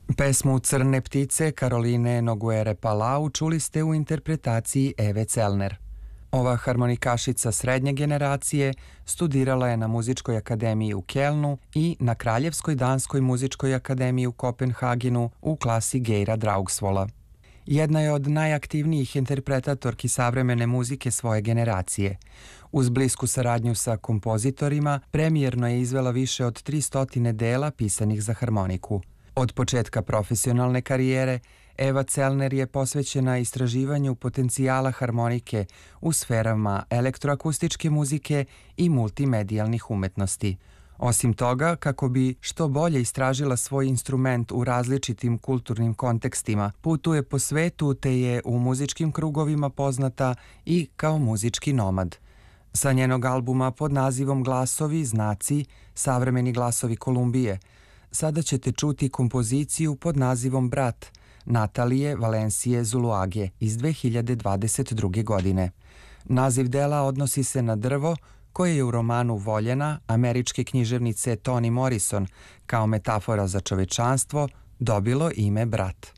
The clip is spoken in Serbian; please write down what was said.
Pesmu Crne ptice Karoline Noguere Palau čuli ste u interpretaciji Eve Celner. Ova harmonikašica srednje generacije studirala je na Muzičkoj akademiji u Kelnu i na Kraljevskoj danskoj muzičkoj akademiji u Kopenhagenu u klasi Geira Draugsvola. Jedna je od najaktivnijih interpretatorki savremene muzike svoje generacije. Uz blisku saradnju sa kompozitorima, premijerno je izvela više od 300 dela pisanih za harmoniku. Od početka profesionalne karijere, Eva Celner je posvećena istraživanju potencijala harmonike u sferama elektroakustičke muzike i multimedijalnih umetnosti. Osim toga, kako bi što bolje istražila svoj instrument u različitim kulturnim kontekstima, putuje po svetu te je u muzičkim krugovima poznata i kao muzički nomad. Sa njenog albuma pod nazivom Glasovi, znaci, savremeni glasovi Kolumbije, sada ćete čuti kompoziciju pod nazivom Brat Natalije Valencije Zuluage iz 2022. godine. Naziv dela odnosi se na drvo koje je u romanu Voljena američke književnice Toni Morrison kao metafora za čovečanstvo dobilo ime Brat.